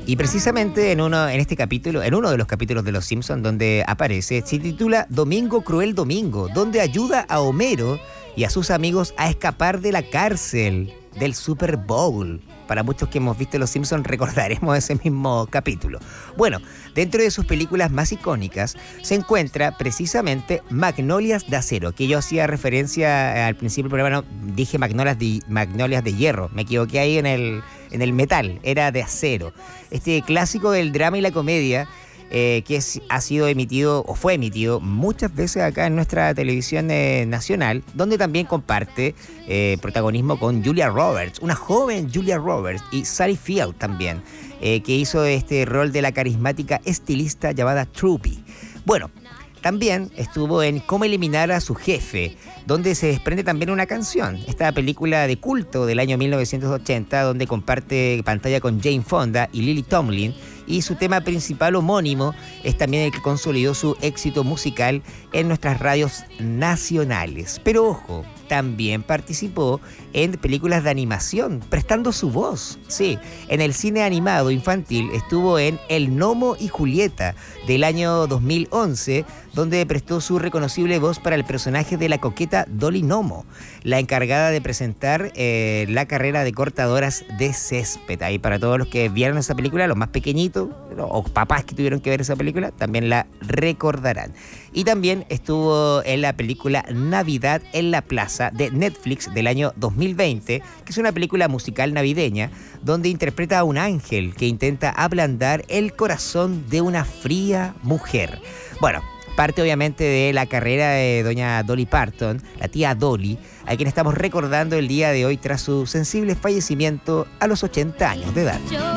Y precisamente en uno de los capítulos de Los Simpsons donde aparece, se titula Domingo Cruel Domingo, donde ayuda a Homero y a sus amigos a escapar de la cárcel del Super Bowl. Para muchos que hemos visto Los Simpsons recordaremos ese mismo capítulo. Bueno, dentro de sus películas más icónicas se encuentra precisamente Magnolias de Acero, que yo hacía referencia al principio del programa, no, dije Magnolias de Hierro, me equivoqué ahí en el metal, era de acero. Este clásico del drama y la comedia ha sido emitido o fue emitido muchas veces acá en nuestra televisión nacional, donde también comparte protagonismo con Julia Roberts, una joven Julia Roberts, y Sally Field también, que hizo este rol de la carismática estilista llamada Truppy. Bueno, también estuvo en Cómo eliminar a su jefe, donde se desprende también una canción. Esta película de culto del año 1980, donde comparte pantalla con Jane Fonda y Lily Tomlin, y su tema principal homónimo es también el que consolidó su éxito musical en nuestras radios nacionales. Pero ojo, también participó en películas de animación, prestando su voz. Sí, en el cine animado infantil estuvo en El Gnomo y Julieta del año 2011, donde prestó su reconocible voz para el personaje de la coqueta Dolly Gnomo, la encargada de presentar la carrera de cortadoras de césped. Ahí para todos los que vieron esa película, los más pequeñitos, o papás que tuvieron que ver esa película, también la recordarán. Y también estuvo en la película Navidad en la Plaza de Netflix del año 2020, que es una película musical navideña donde interpreta a un ángel que intenta ablandar el corazón de una fría mujer. Bueno, parte obviamente de la carrera de doña Dolly Parton, la tía Dolly, a quien estamos recordando el día de hoy tras su sensible fallecimiento a los 80 años de edad.